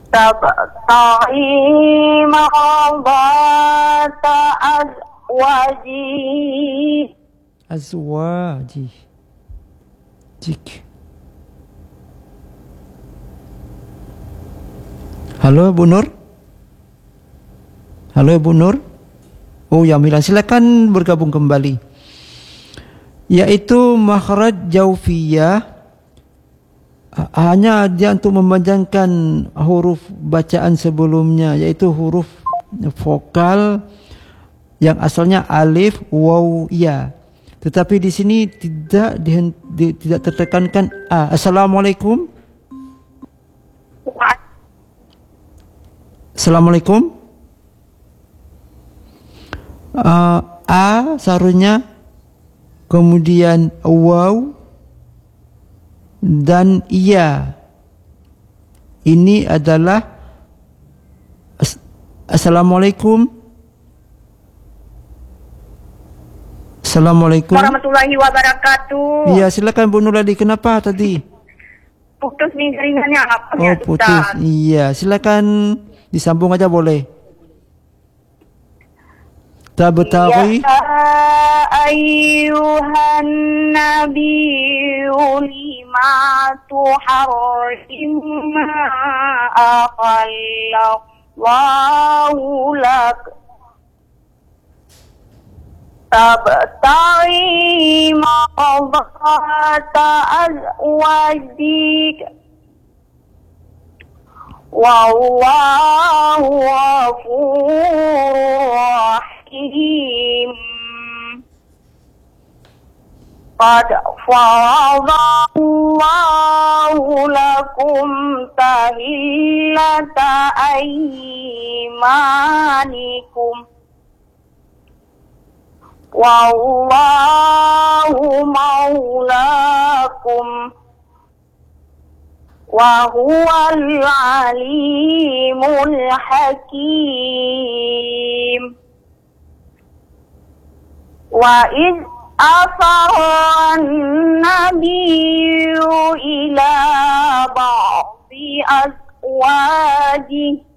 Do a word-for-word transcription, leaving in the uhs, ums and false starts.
tabtaghi mardata azwaji azwaji jik. Halo Bu Nur. Halo Bu Nur. Oh ya Milan, silakan bergabung kembali. Yaitu makhraj jaufiyah, hanya dia untuk memanjangkan huruf bacaan sebelumnya, yaitu huruf vokal yang asalnya alif, waw, ya. Tetapi di sini tidak di, di, tidak tertekankan a. Assalamualaikum. Assalamualaikum. Uh, a seharusnya, kemudian waw dan iya. Ini adalah as- Assalamualaikum. Assalamualaikum warahmatullahi wabarakatuh. Iya, silakan Bu Nuradi. Kenapa tadi? Putus nih jaringannya. Oh, putus. Iya, silakan disambung aja boleh. Tabtaghi ya ayyuhan nabiyyu lima tuharrim ma ahallallahu lak tabtaghi mardata azwajik wallahu ghafurur rahim. Qad faradallahu lakum tahillata aymanikum wallahu maulakum wa huwal alimul hakim. Wa iz asarra an-nabiyyu ila ba'di azwajihi